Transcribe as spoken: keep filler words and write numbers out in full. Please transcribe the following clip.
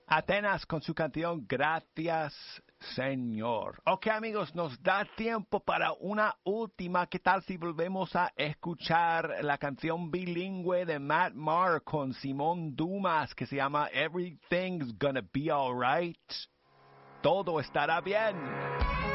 Atenas con su canción Gracias, Señor. Ok, amigos, nos da tiempo para una última. ¿Qué tal si volvemos a escuchar la canción bilingüe de Matt Maher con Simón Dumas que se llama Everything's Gonna Be Alright? Todo estará bien.